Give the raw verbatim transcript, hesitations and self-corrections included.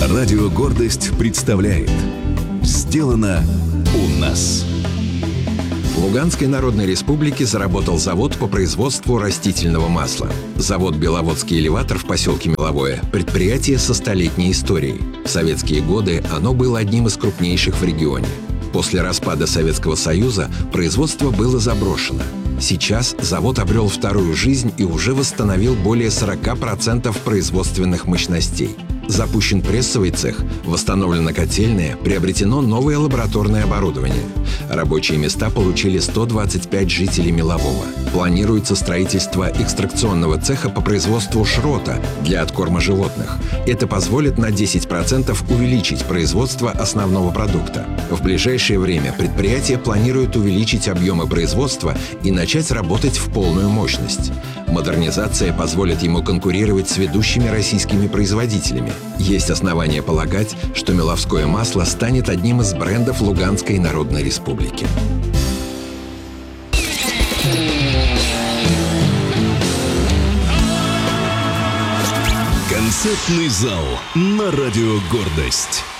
Радио «Гордость» представляет «Сделано у нас». В Луганской Народной Республике заработал завод по производству растительного масла. Завод «Беловодский элеватор» в поселке Меловое – предприятие со столетней историей. В советские годы оно было одним из крупнейших в регионе. После распада Советского Союза производство было заброшено. Сейчас завод обрел вторую жизнь и уже восстановил более сорока процентов производственных мощностей. Запущен прессовый цех, восстановлена котельная, приобретено новое лабораторное оборудование. Рабочие места получили сто двадцать пять жителей Мелового. Планируется строительство экстракционного цеха по производству шрота для откорма животных. Это позволит на десять процентов увеличить производство основного продукта. В ближайшее время предприятие планирует увеличить объемы производства и начать работать в полную мощность. Модернизация позволит ему конкурировать с ведущими российскими производителями. Есть основания полагать, что меловское масло станет одним из брендов Луганской Народной Республики. Концертный зал на радио «Гордость».